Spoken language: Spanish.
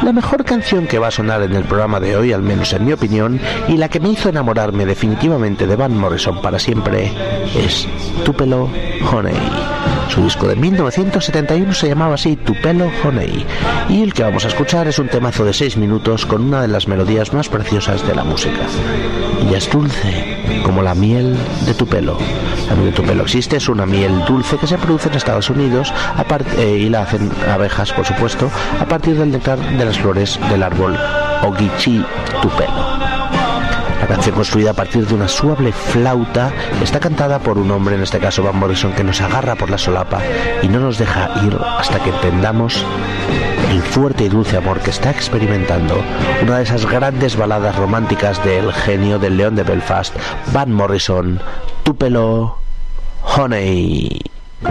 La mejor canción que va a sonar en el programa de hoy, al menos en mi opinión, y la que me hizo enamorarme definitivamente de Van Morrison para siempre, es Tupelo Honey. Su disco de 1971 se llamaba así, Tupelo Honey, y el que vamos a escuchar es un temazo de 6 minutos con una de las melodías más preciosas de la música. Ella es dulce, como la miel de tu pelo. La miel de tu pelo existe, es una miel dulce que se produce en Estados Unidos y la hacen abejas, por supuesto, a partir del néctar de las flores del árbol Ogeechee tupelo. La canción, construida a partir de una suave flauta, está cantada por un hombre, en este caso Van Morrison, que nos agarra por la solapa y no nos deja ir hasta que entendamos el fuerte y dulce amor que está experimentando, una de esas grandes baladas románticas del genio del León de Belfast, Van Morrison, Tupelo Honey.